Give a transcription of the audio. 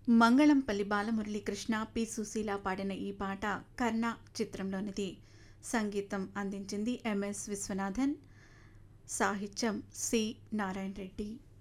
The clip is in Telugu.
మంగళంపల్లి బాలమురళీకృష్ణ, పి. సుశీల పాడిన ఈ పాట 'కర్ణ' చిత్రంలోనిది. సంగీతం అందించింది ఎంఎస్ విశ్వనాథన్, సాహిత్యం సి. నారాయణ రెడ్డి.